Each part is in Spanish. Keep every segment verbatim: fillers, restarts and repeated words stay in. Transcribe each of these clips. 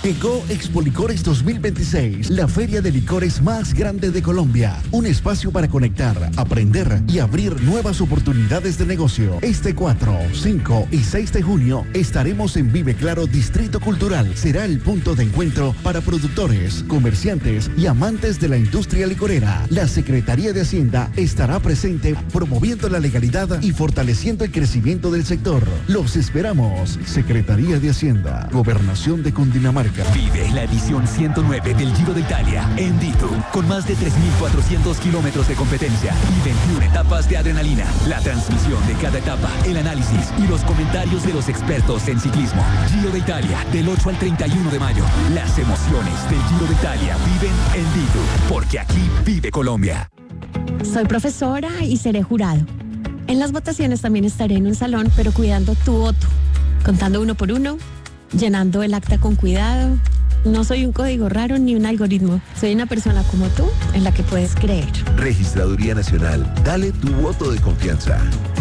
Llegó Expo Licores dos mil veintiséis, la feria de licores más grande de Colombia. Un espacio para conectar, aprender y abrir nuevas oportunidades de negocio. Este cuatro, cinco y seis de junio estaremos en Vive Claro Distrito Cultural. Será el punto de encuentro para productores, comerciantes y amantes de la industria licorera. La Secretaría de Hacienda estará presente promoviendo la legalidad y fortaleciendo el crecimiento del sector. Los esperamos. Secretaría de Hacienda, Gobernación de Cundinamarca. Vive la edición ciento nueve del Giro de Italia en Dito, con más de tres mil cuatrocientos kilómetros de competencia y veintiuna etapas de adrenalina. La transmisión de cada etapa, el análisis y los comentarios de los expertos en ciclismo. Giro de Italia, del ocho al treinta y uno de mayo. Las emociones del Giro de Italia viven en Dito, porque aquí vive Colombia. Soy profesora y seré jurado. En las votaciones también estaré en un salón, pero cuidando tu voto, contando uno por uno, llenando el acta con cuidado. No soy un código raro ni un algoritmo. Soy una persona como tú en la que puedes creer. Registraduría Nacional. Dale tu voto de confianza.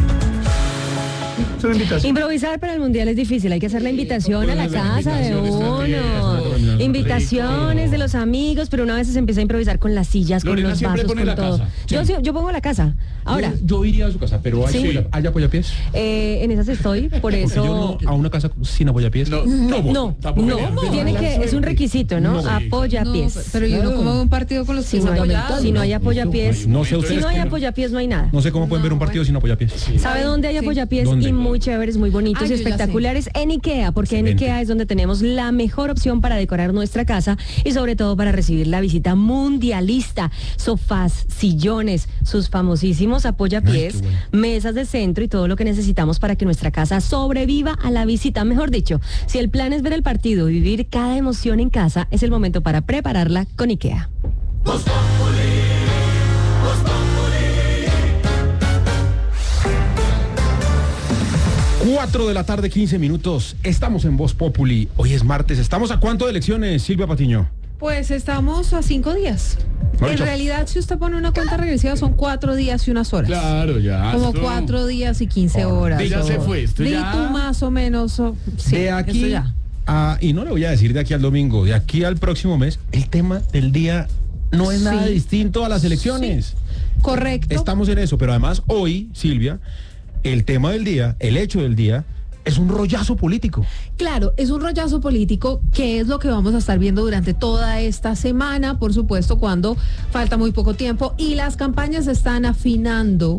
Improvisar para el mundial es difícil, hay que hacer la invitación a la casa de uno, invitaciones de los amigos, pero una vez se empieza a improvisar con las sillas, con los vasos, con todo. Yo, yo pongo la casa. Ahora, yo, yo iría a su casa, pero ¿hay, ¿sí? ¿hay apoyapiés? Eh, en esas estoy, por eso. Porque yo no, a una casa sin apoyapiés. No, no, no, no, no tiene que, es un requisito, ¿no? no apoyapiés. No, pero yo no como un partido con los si no hay, si no hay apoyapiés, no sé si no hay apoyapiés no hay nada. No sé cómo pueden ver un partido sin apoyapiés. ¿Sabe dónde hay apoyapiés? Y muy chéveres, muy bonitos Ay, y espectaculares en IKEA, porque Excelente. En IKEA es donde tenemos la mejor opción para decorar nuestra casa y sobre todo para recibir la visita mundialista. Sofás, sillones, sus famosísimos apoyapiés, Ay, bueno. mesas de centro y todo lo que necesitamos para que nuestra casa sobreviva a la visita. Mejor dicho, si el plan es ver el partido y vivir cada emoción en casa, es el momento para prepararla con IKEA. cuatro de la tarde, quince minutos. Estamos en Voz Populi. Hoy es martes. ¿Estamos a cuánto de elecciones, Silvia Patiño? Pues estamos a cinco días. En hecho. realidad, si usted pone una cuenta regresiva, son cuatro días y unas horas. Claro, ya. Como esto... cuatro días y quince oh, horas. Ya o... se fue esto ya. tú más o menos. O... Sí, de aquí ya. A, y no le voy a decir de aquí al domingo, de aquí al próximo mes, el tema del día no es sí. nada distinto a las elecciones. Sí. Correcto. Estamos en eso, pero además hoy, Silvia, el tema del día, el hecho del día, es un rollazo político. Claro, es un rollazo político que es lo que vamos a estar viendo durante toda esta semana, por supuesto, cuando falta muy poco tiempo y las campañas se están afinando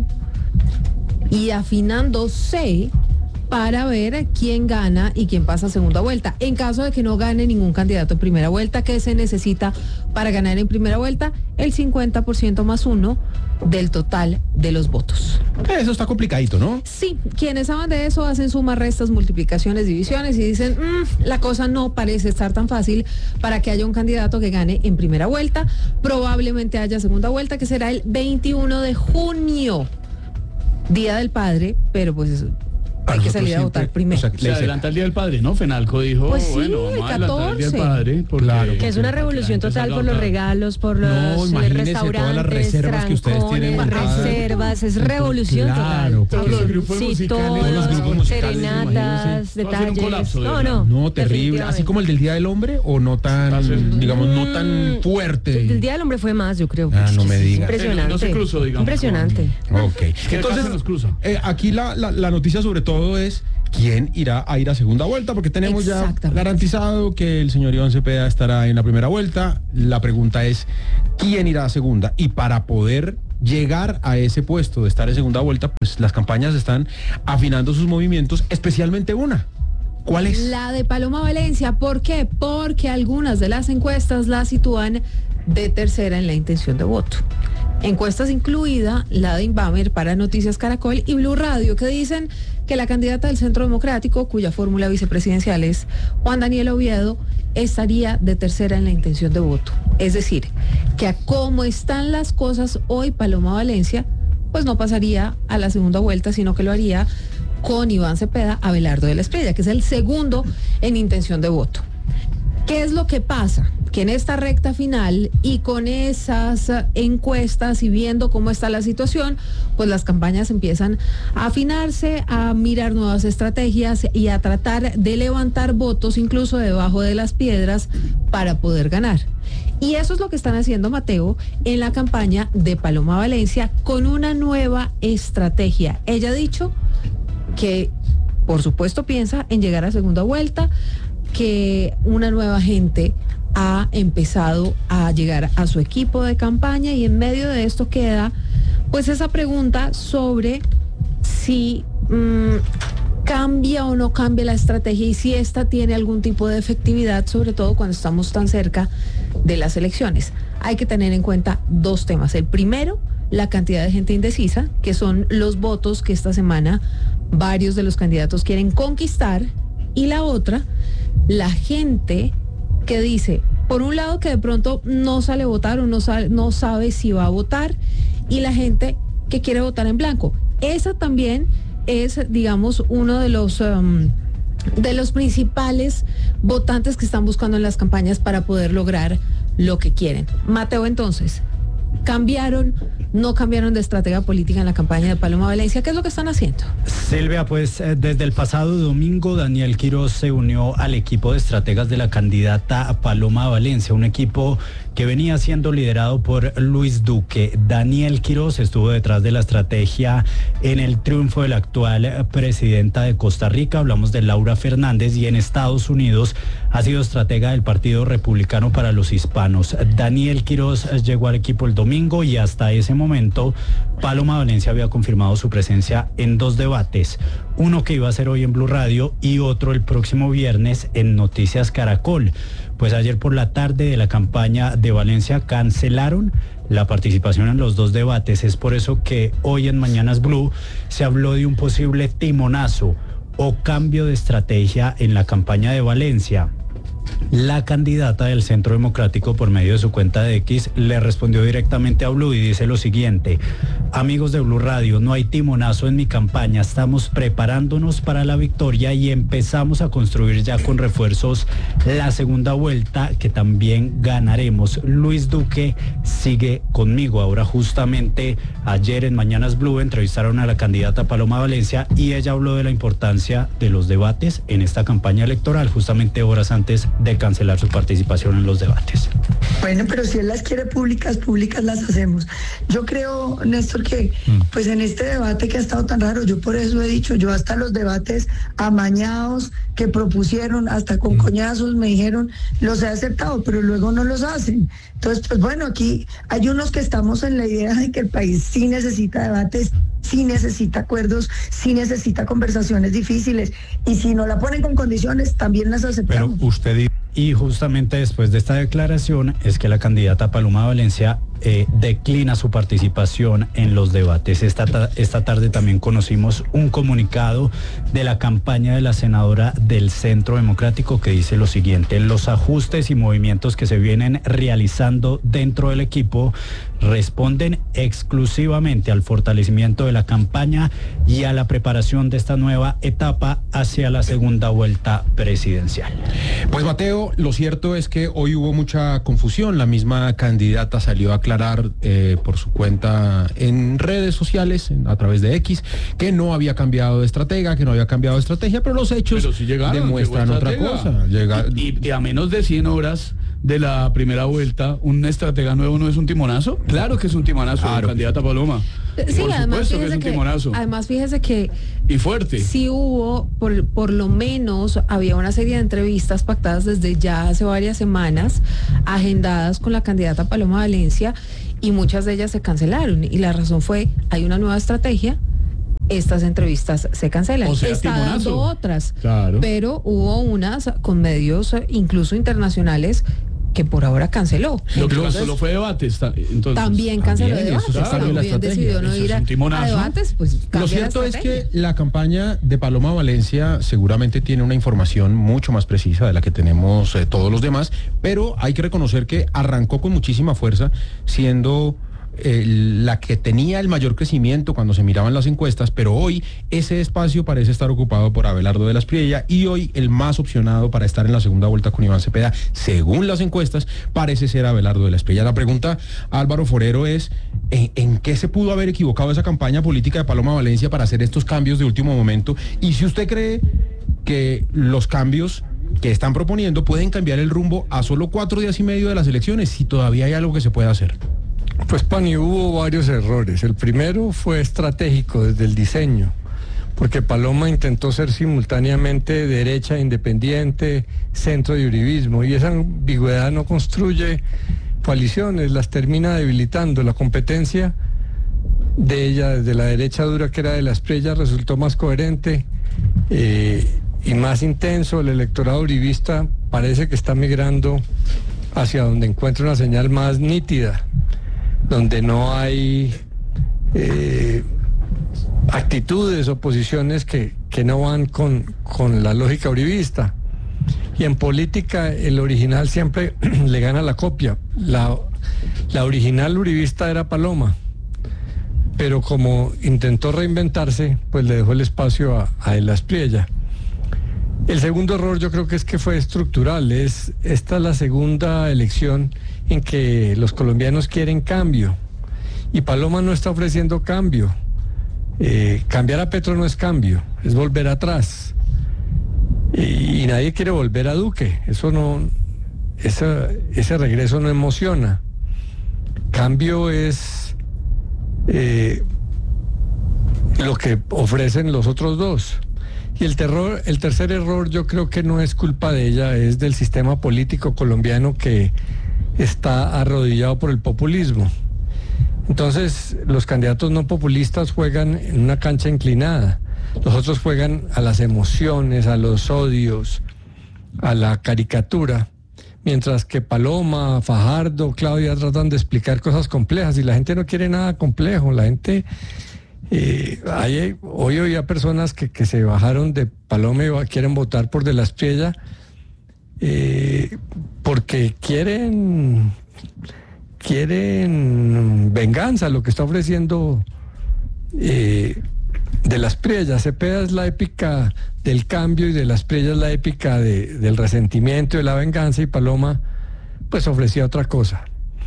y afinándose para ver quién gana y quién pasa a segunda vuelta. En caso de que no gane ningún candidato en primera vuelta, ¿qué se necesita para ganar en primera vuelta? El cincuenta por ciento más uno del total de los votos. Eso está complicadito, ¿no? Sí, quienes saben de eso hacen sumas, restas, multiplicaciones, divisiones y dicen, mmm, la cosa no parece estar tan fácil para que haya un candidato que gane en primera vuelta. Probablemente haya segunda vuelta, que será el veintiuno de junio, Día del Padre, pero pues eso... Hay que salir a votar siempre, primero. O sea, se adelanta el Día del Padre, ¿no? Fenalco dijo, pues sí, bueno, vamos a adelantar el Día del Padre. Porque claro. Que es una revolución total por los regalos, por los no, restaurantes, todas las reservas que ustedes tienen. Reservas, es revolución claro, total. Todos los grupos sí, musicales. Todos los grupos musicales, serenatas, detalles. Colapso, no, no. No, terrible. Así como el del Día del Hombre, o no tan, digamos, no tan fuerte. El Día del Hombre fue más, yo creo. Ah, no me digas. Impresionante. No se cruzó, digamos. Impresionante. Ok. Entonces, eh, aquí la, la, la noticia sobre todo es quién irá a ir a segunda vuelta, porque tenemos ya garantizado que el señor Iván Cepeda estará en la primera vuelta. La pregunta es, ¿quién irá a segunda? Y para poder llegar a ese puesto de estar en segunda vuelta, pues las campañas están afinando sus movimientos, especialmente una. ¿Cuál es? La de Paloma Valencia. ¿Por qué? Porque algunas de las encuestas la sitúan de tercera en la intención de voto. Encuestas incluida la de Inbamer para Noticias Caracol y Blue Radio, que dicen que la candidata del Centro Democrático, cuya fórmula vicepresidencial es Juan Daniel Oviedo, estaría de tercera en la intención de voto. Es decir, que a cómo están las cosas hoy, Paloma Valencia, pues no pasaría a la segunda vuelta, sino que lo haría con Iván Cepeda Abelardo de la Espriella, que es el segundo en intención de voto. ¿Qué es lo que pasa? que en esta recta final y con esas encuestas y viendo cómo está la situación, pues las campañas empiezan a afinarse, a mirar nuevas estrategias y a tratar de levantar votos incluso debajo de las piedras para poder ganar. Y eso es lo que están haciendo, Mateo, en la campaña de Paloma Valencia con una nueva estrategia. Ella ha dicho que, por supuesto, piensa en llegar a segunda vuelta, que una nueva gente ha empezado a llegar a su equipo de campaña, y en medio de esto queda pues esa pregunta sobre si mmm, cambia o no cambia la estrategia y si esta tiene algún tipo de efectividad, sobre todo cuando estamos tan cerca de las elecciones. Hay que tener en cuenta dos temas. El primero, la cantidad de gente indecisa, que son los votos que esta semana varios de los candidatos quieren conquistar, y la otra, la gente que dice, por un lado, que de pronto no sale a votar o no sabe, no sabe si va a votar, y la gente que quiere votar en blanco. Esa también es, digamos, uno de los um, de los principales votantes que están buscando en las campañas para poder lograr lo que quieren. Mateo, entonces, ¿cambiaron, no cambiaron de estrategia política en la campaña de Paloma Valencia? ¿Qué es lo que están haciendo? Silvia, pues eh, desde el pasado domingo Daniel Quirós se unió al equipo de estrategas de la candidata Paloma Valencia, un equipo que venía siendo liderado por Luis Duque. Daniel Quirós estuvo detrás de la estrategia en el triunfo de la actual presidenta de Costa Rica, hablamos de Laura Fernández, y en Estados Unidos ha sido estratega del Partido Republicano para los Hispanos. Daniel Quirós llegó al equipo el domingo y hasta ese momento Paloma Valencia había confirmado su presencia en dos debates, uno que iba a ser hoy en Blue Radio y otro el próximo viernes en Noticias Caracol. Pues ayer por la tarde de la campaña de Valencia cancelaron la participación en los dos debates. Es por eso que hoy en Mañanas Blue se habló de un posible timonazo o cambio de estrategia en la campaña de Valencia. La candidata del Centro Democrático, por medio de su cuenta de X, le respondió directamente a Blue y dice lo siguiente: amigos de Blue Radio, no hay timonazo en mi campaña, estamos preparándonos para la victoria y empezamos a construir ya con refuerzos la segunda vuelta, que también ganaremos. Luis Duque sigue conmigo. Ahora, justamente ayer en Mañanas Blue entrevistaron a la candidata Paloma Valencia y ella habló de la importancia de los debates en esta campaña electoral, justamente horas antes de cancelar su participación en los debates. Bueno, pero si él las quiere públicas, públicas las hacemos. Yo creo, Néstor, que mm. pues en este debate que ha estado tan raro, yo por eso he dicho, yo hasta los debates amañados que propusieron, hasta con mm. coñazos me dijeron, los he aceptado, pero luego no los hacen. Entonces, pues bueno, aquí hay unos que estamos en la idea de que el país sí necesita debates, sí necesita acuerdos, sí necesita conversaciones difíciles, y si no la ponen con condiciones, también las aceptamos. Pero usted... Y justamente después de esta declaración es que la candidata Paloma Valencia eh, declina su participación en los debates. Esta, ta- esta tarde también conocimos un comunicado de la campaña de la senadora del Centro Democrático que dice lo siguiente: los ajustes y movimientos que se vienen realizando dentro del equipo responden exclusivamente al fortalecimiento de la campaña y a la preparación de esta nueva etapa hacia la segunda vuelta presidencial. Pues Mateo, lo cierto es que hoy hubo mucha confusión. La misma candidata salió a aclarar eh, por su cuenta en redes sociales, en, a través de X, que no había cambiado de estratega, que no había cambiado de estrategia, pero los hechos pero si llegaron, demuestran otra cosa. Llega... Y, y a menos de cien horas de la primera vuelta, ¿un estratega nuevo no es un timonazo? Claro que es un timonazo, claro. Candidata Paloma. Sí, por además supuesto que es un que, timonazo. Además, fíjese que... Y fuerte. Sí hubo, por, por lo menos, había una serie de entrevistas pactadas desde ya hace varias semanas, agendadas con la candidata Paloma Valencia, y muchas de ellas se cancelaron. Y la razón fue, hay una nueva estrategia, estas entrevistas se cancelan. O sea, está timonazo. dando otras, claro. Pero hubo unas con medios incluso internacionales que por ahora canceló. Lo que canceló fue debates. Entonces, también canceló también, debates. Eso También la decidió no eso ir a, a debates. Pues lo cierto es que la campaña de Paloma Valencia seguramente tiene una información mucho más precisa de la que tenemos eh, todos los demás, pero hay que reconocer que arrancó con muchísima fuerza, siendo eh, la que tenía el mayor crecimiento cuando se miraban las encuestas, pero hoy ese espacio parece estar ocupado por Abelardo de la Espriella y hoy el más opcionado para estar en la segunda vuelta con Iván Cepeda, según las encuestas, parece ser Abelardo de la Espriella. La pregunta, Álvaro Forero, es ¿en, en qué se pudo haber equivocado esa campaña política de Paloma Valencia para hacer estos cambios de último momento? Y si usted cree que los cambios que están proponiendo pueden cambiar el rumbo a solo cuatro días y medio de las elecciones, si todavía hay algo que se pueda hacer. Pues, Pani, hubo varios errores. El primero fue estratégico desde el diseño, porque Paloma intentó ser simultáneamente derecha independiente, centro de uribismo, y esa ambigüedad no construye coaliciones, las termina debilitando. La competencia de ella desde la derecha dura, que era de la Espriella, resultó más coherente eh, y más intenso. El electorado uribista parece que está migrando hacia donde encuentra una señal más nítida, donde no hay eh, actitudes o posiciones que, que no van con, con la lógica uribista. Y en política el original siempre le gana la copia. La, la original uribista era Paloma, pero como intentó reinventarse, pues le dejó el espacio a, a la Espriella. El segundo error yo creo que es que fue estructural. Es, esta es la segunda elección en que los colombianos quieren cambio y Paloma no está ofreciendo cambio. Eh, cambiar a Petro no es cambio, es volver atrás. Y, y nadie quiere volver a Duque. Eso no, ese, ese regreso no emociona. Cambio es eh, lo que ofrecen los otros dos. Y el terror, el tercer error yo creo que no es culpa de ella, es del sistema político colombiano que está arrodillado por el populismo. Entonces, los candidatos no populistas juegan en una cancha inclinada. Los otros juegan a las emociones, a los odios, a la caricatura. Mientras que Paloma, Fajardo, Claudia tratan de explicar cosas complejas y la gente no quiere nada complejo. La gente... Eh, hay, hoy oía personas que, que se bajaron de Paloma y quieren votar por de la Espriella eh, porque quieren quieren venganza. Lo que está ofreciendo eh, de la Espriella. Cepeda es la épica del cambio y de la Espriella es la épica de, del resentimiento y de la venganza, y Paloma pues ofrecía otra cosa.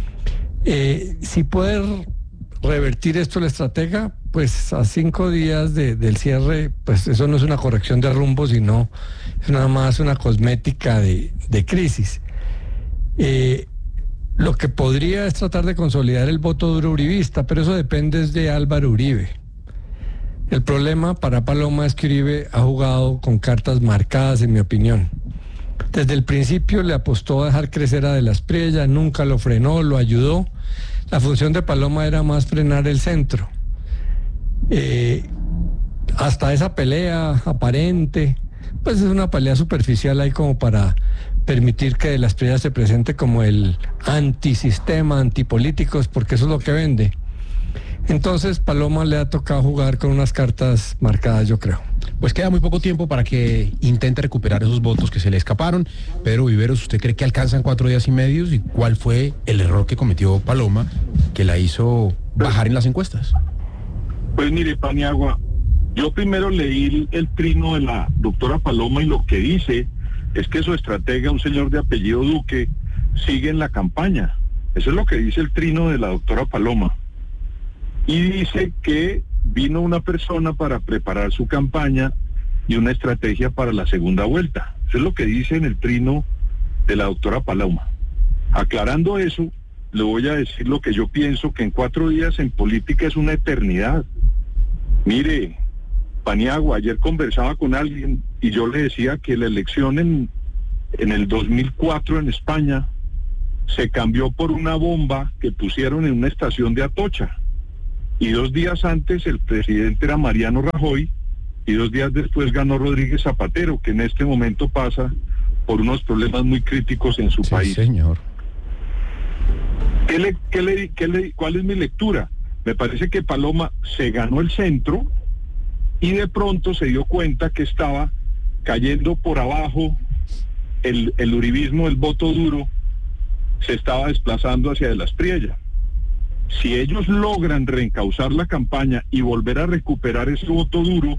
Eh, si puede revertir esto la estratega, pues a cinco días de, del cierre, pues eso no es una corrección de rumbo, sino es nada más una cosmética de, de crisis. Eh, lo que podría es tratar de consolidar el voto duro uribista, pero eso depende de Álvaro Uribe. El problema para Paloma es que Uribe ha jugado con cartas marcadas, en mi opinión. Desde el principio le apostó a dejar crecer a De la Espriella, nunca lo frenó, lo ayudó. La función de Paloma era más frenar el centro. Eh, hasta esa pelea aparente, pues es una pelea superficial ahí como para permitir que De la Espriella se presente como el antisistema, antipolíticos, porque eso es lo que vende. Entonces Paloma le ha tocado jugar con unas cartas marcadas, yo creo. Pues queda muy poco tiempo para que intente recuperar esos votos que se le escaparon. Pedro Viveros, ¿usted cree que alcanzan cuatro días y medio? ¿Y cuál fue el error que cometió Paloma que la hizo bajar en las encuestas? Pues mire, Paniagua, yo primero leí el trino de la doctora Paloma y lo que dice es que su estratega, un señor de apellido Duque, sigue en la campaña. Eso es lo que dice el trino de la doctora Paloma. Y dice que vino una persona para preparar su campaña y una estrategia para la segunda vuelta. Eso es lo que dice en el trino de la doctora Paloma. Aclarando eso, le voy a decir lo que yo pienso, que en cuatro días en política es una eternidad. Mire, Paniagua, ayer conversaba con alguien y yo le decía que la elección en, en el dos mil cuatro en España se cambió por una bomba que pusieron en una estación de Atocha. Y dos días antes el presidente era Mariano Rajoy y dos días después ganó Rodríguez Zapatero, que en este momento pasa por unos problemas muy críticos en su sí, país. Señor. ¿Qué le, qué le, qué le, ¿Cuál es mi lectura? Me parece que Paloma se ganó el centro y de pronto se dio cuenta que estaba cayendo por abajo el, el uribismo, el voto duro, se estaba desplazando hacia De la Espriella. Si ellos logran reencauzar la campaña y volver a recuperar ese voto duro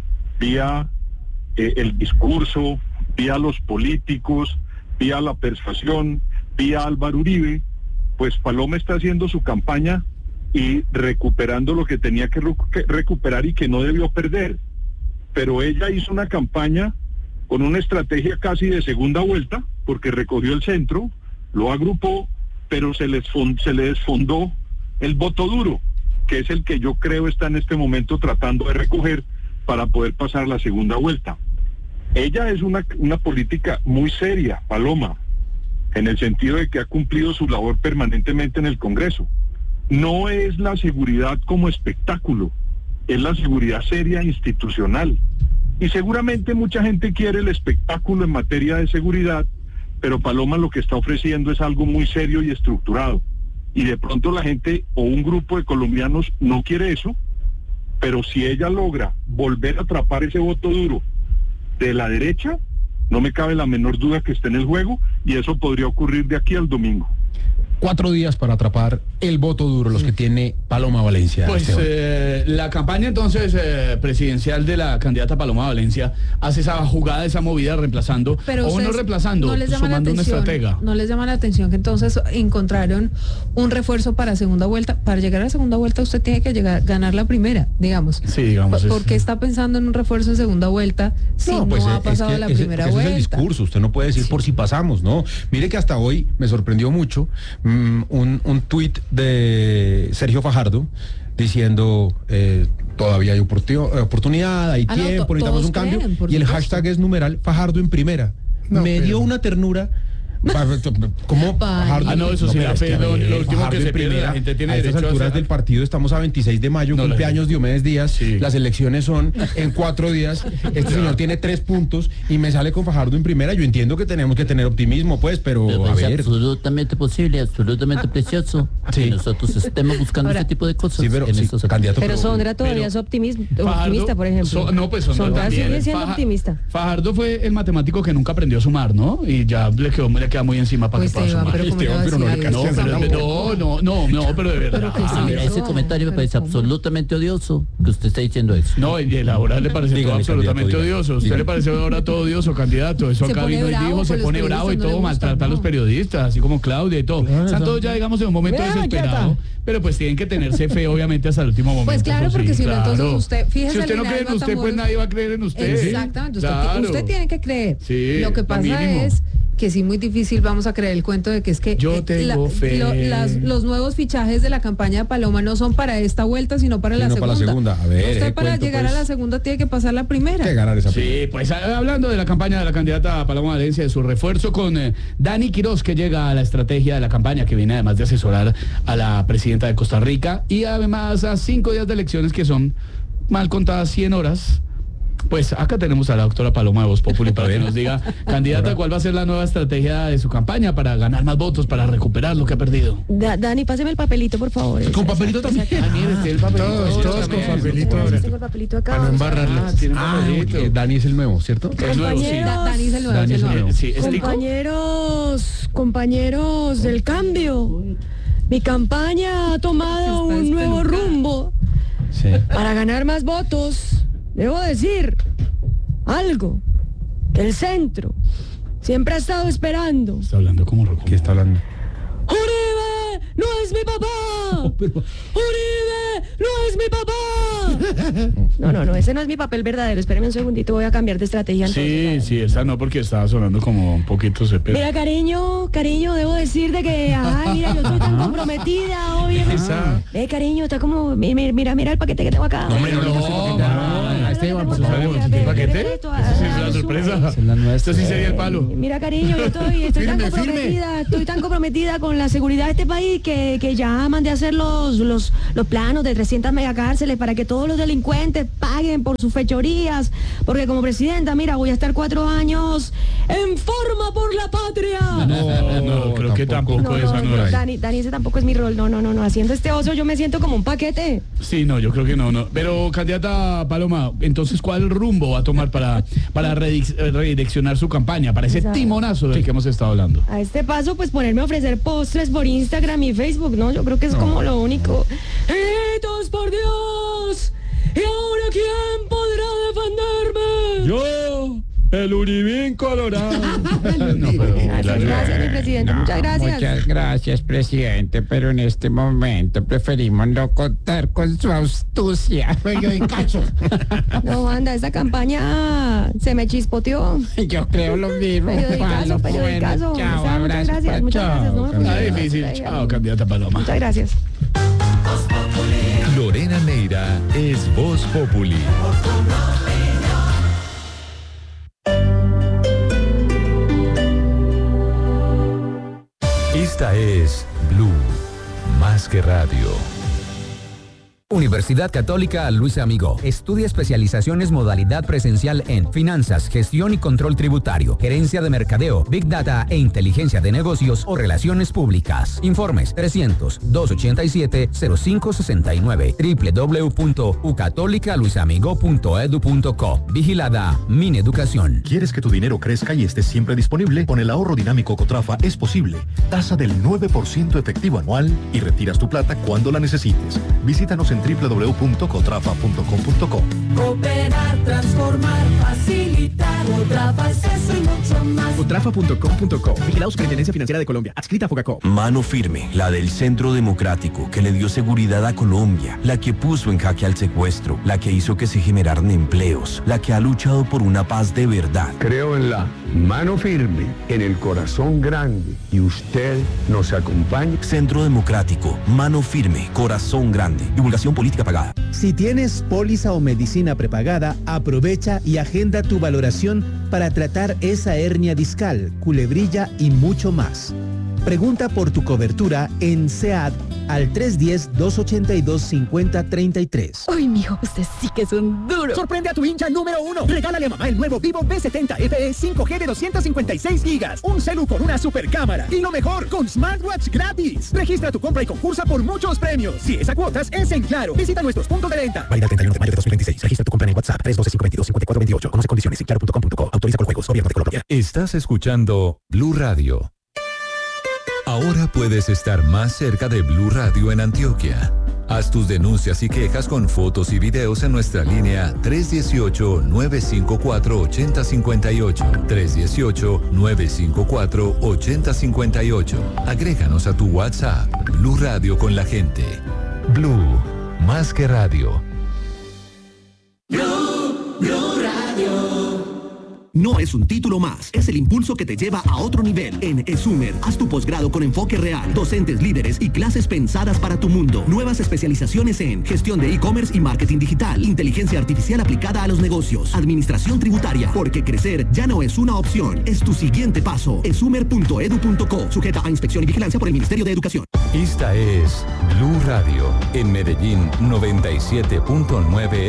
vía eh, el discurso, vía los políticos, vía la persuasión, vía Álvaro Uribe, pues Paloma está haciendo su campaña y recuperando lo que tenía que recuperar y que no debió perder. Pero ella hizo una campaña con una estrategia casi de segunda vuelta, porque recogió el centro, lo agrupó, pero se, les fond, se le desfondó el voto duro, que es el que yo creo está en este momento tratando de recoger para poder pasar la segunda vuelta. Ella es una, una política muy seria, Paloma, en el sentido de que ha cumplido su labor permanentemente en el Congreso. No es la seguridad como espectáculo, es la seguridad seria institucional. Y seguramente mucha gente quiere el espectáculo en materia de seguridad, pero Paloma lo que está ofreciendo es algo muy serio y estructurado. Y de pronto la gente o un grupo de colombianos no quiere eso, pero si ella logra volver a atrapar ese voto duro de la derecha, no me cabe la menor duda que esté en el juego, y eso podría ocurrir de aquí al domingo. Cuatro días para atrapar el voto duro, los que tiene Paloma Valencia. Pues eh, la campaña entonces eh, presidencial de la candidata Paloma Valencia hace esa jugada, esa movida reemplazando, pero o no reemplazando, no les llama sumando la atención, una estratega. No les llama la atención que entonces encontraron un refuerzo para segunda vuelta. Para llegar a la segunda vuelta usted tiene que llegar ganar la primera, digamos. Sí, digamos. ¿Por qué está pensando en un refuerzo en segunda vuelta si no, pues no ha pasado es que, la es, primera ese vuelta? Es el discurso, usted no puede decir sí. por si pasamos, ¿no? Mire que hasta hoy me sorprendió mucho mmm, un, un tuit de Sergio Fajardo diciendo eh, todavía hay oportunidad, hay ah, tiempo, no, necesitamos un cambio, y el hashtag es numeral Fajardo en primera. No, me pero... dio una ternura. ¿Cómo? Fajardo, ah, no, eso sí, no, la fe, lo, lo último que se pierde, la gente tiene a estas derecho alturas a hacer... del partido estamos a veintiséis de mayo, no, cumpleaños Diomedes Díaz, sí. Las elecciones son en cuatro días, este señor tiene tres puntos y me sale con Fajardo en primera. Yo entiendo que tenemos que tener optimismo, pues, pero, pero a ver. Es absolutamente posible, absolutamente precioso sí. que nosotros estemos buscando Ahora, este tipo de cosas. Sí, pero, sí, candidato, pero Sondra todavía pero, es optimista, Fajardo, optimista, por ejemplo. So, no, pues Sondra, Sondra también. sigue siendo Faja, optimista. Fajardo fue el matemático que nunca aprendió a sumar, ¿no? Y ya le, quedó, le queda muy encima para pues que pueda sumar. Pero, Esteban, pero no, le no, pero, no, no, no, pero de verdad. Pero ah, mira, ese comentario me parece absolutamente odioso que usted está diciendo eso. No, y a ahora le parece todo absolutamente odioso. ¿A usted le parece ahora todo odioso, candidato? Eso acá vino y dijo, se pone bravo y todo, maltrata a los periodistas, así como Claudia y todo. Están todos ya, digamos, en un momento desesperado. Pero pues tienen que tenerse fe, obviamente, hasta el último momento. Pues claro, porque si no, entonces usted, fíjese. Si usted no cree en usted, pues nadie va a creer en usted. Exactamente, usted tiene que creer. Lo que pasa es que sí, muy difícil vamos a creer el cuento de que es que yo tengo la, fe. Lo, las, los nuevos fichajes de la campaña de Paloma no son para esta vuelta, sino para, la, no segunda. para la segunda. A ver, usted para cuento, llegar pues, a la segunda tiene que pasar la primera. Que ganar esa primera. Sí, pues hablando de la campaña de la candidata Paloma Valencia, de su refuerzo con eh, Dani Quirós, que llega a la estrategia de la campaña, que viene además de asesorar a la presidenta de Costa Rica, y además a cinco días de elecciones que son mal contadas cien horas. Pues acá tenemos a la doctora Paloma de Voz Populi para que nos diga, candidata, ¿cuál va a ser la nueva estrategia de su campaña para ganar más votos, para recuperar lo que ha perdido? Da, Dani, páseme el papelito, por favor. ¿Con papelito también? Ah, mire, tiene el papelito. Todos, todos con papelito. Ahora. Tengo el papelito acá. Para no embarrarla. Ah, ah, Dani es el nuevo, ¿cierto? El nuevo, sí. Da, Dani es el nuevo. Dani es el nuevo. Sí, ¿es compañeros, compañeros del cambio, mi campaña ha tomado un nuevo rumbo. Sí. Para ganar más votos. Debo decir algo que el centro siempre ha estado esperando. Está hablando como Rocco. ¿Qué está hablando? ¡Uribe no es mi papá! Oh, pero... ¡Uribe no es mi papá! No, no, no, ese no es mi papel verdadero. Espéreme un segundito, voy a cambiar de estrategia. Entonces, sí, sí, esa no, porque estaba sonando como un poquito cepero. Mira, cariño, cariño, debo decirte que, ay, mira, yo estoy tan comprometida, obviamente. Esa... Eh, cariño, está como, mira, mira, mira el paquete que tengo acá. No, hombre, no, no, no, no, Esteban, pues ¿el paquete? Esa sí es la sorpresa. Esto sí sería el palo. Mira, cariño, yo estoy, estoy tan comprometida, estoy tan comprometida con la seguridad de este país que, que ya mandé a hacer los, los, los planos de trescientas megacárceles para que todos los delincuentes paguen por sus fechorías, porque como presidenta, mira, voy a estar cuatro años en forma por la patria. No, no, creo que que tampoco, no, esa no, no es. Dani, Dani, ese tampoco es mi rol. No, no, no, no. Haciendo este oso yo me siento como un paquete. Sí, no, yo creo que no, no. Pero, candidata Paloma, entonces, ¿cuál rumbo va a tomar para, para redireccionar su campaña, para ese Exacto. timonazo del que hemos estado hablando? A este paso, pues ponerme a ofrecer postres por Instagram y Facebook, ¿no? Yo creo que es no. como lo único. ¡Hijitos, por Dios! ¿Y ahora quién podrá defenderme? ¡Yo! El Uribín Colorado. no, pero, gracias, gracias, mi presidente. No, muchas gracias. Muchas gracias, presidente. Pero en este momento preferimos no contar con su astucia. Pero en cacho. No, anda, esa campaña se me chispoteó. Yo creo lo mismo. Periodicazo, periodicazo. Bueno, chao, o sea, muchas gracias, muchas chao, gracias. No, está difícil. Chao, candidata Paloma. Muchas gracias. Lorena Neira es Voz Populi. Esta es Blue, más que radio. Universidad Católica Luis Amigo. Estudia especializaciones modalidad presencial en finanzas, gestión y control tributario, gerencia de mercadeo, big data e inteligencia de negocios o relaciones públicas. Informes trescientos, doscientos ochenta y siete, cero cinco sesenta y nueve, doble u doble u doble u punto u católica luis amigo punto edu punto co. Vigilada Mineducación. ¿Quieres que tu dinero crezca y esté siempre disponible? Con el ahorro dinámico Cotrafa es posible. Tasa del nueve por ciento efectivo anual y retiras tu plata cuando la necesites. Visítanos en doble u doble u doble u punto cotrafa punto com punto co. Cooperar, transformar, facilitar. Cotrafa es eso y mucho más. cotrafa punto com punto co. Vigilado Superintendencia Financiera de Colombia. Adscrita a Fogacop. Mano firme, la del Centro Democrático, que le dio seguridad a Colombia, la que puso en jaque al secuestro, la que hizo que se generaran empleos, la que ha luchado por una paz de verdad. Creo en la mano firme, en el corazón grande, y usted nos acompaña. Centro Democrático, mano firme, corazón grande. Divulgación política pagada. Si tienes póliza o medicina prepagada, aprovecha y agenda tu valoración para tratar esa hernia discal, culebrilla y mucho más. Pregunta por tu cobertura en C E A D al tres uno cero, dos ocho dos, cinco cero tres tres. Uy, mijo, usted sí que es un duro. Sorprende a tu hincha número uno. Regálale a mamá el nuevo Vivo V setenta F E cinco G de doscientos cincuenta y seis gigas. Un celu con una super cámara. Y lo mejor, con smartwatch gratis. Registra tu compra y concursa por muchos premios. Si es a cuotas, es en Claro. Visita nuestros puntos de venta. Válida el treinta y uno de mayo de dos mil veintiséis. Registra tu compra en WhatsApp tres uno dos, cinco dos, cinco cuatro dos ocho. Conoce condiciones en claro punto com punto co. Autoriza con juegos. Gobierno de Colombia. Estás escuchando Blue Radio. Ahora puedes estar más cerca de Blue Radio en Antioquia. Haz tus denuncias y quejas con fotos y videos en nuestra línea tres uno ocho, nueve cinco cuatro, ocho cero cinco ocho. tres uno ocho, nueve cinco cuatro, ocho cero cinco ocho. Agréganos a tu WhatsApp. Blue Radio con la gente. Blue, más que radio. Blue, Blue Radio. No es un título más, es el impulso que te lleva a otro nivel. En ESUMER, haz tu posgrado con enfoque real, docentes líderes y clases pensadas para tu mundo. Nuevas especializaciones en gestión de e-commerce y marketing digital, inteligencia artificial aplicada a los negocios, administración tributaria, porque crecer ya no es una opción, es tu siguiente paso. esumer punto edu punto co, sujeta a inspección y vigilancia por el Ministerio de Educación. Esta es Blue Radio, en Medellín noventa y siete punto nueve.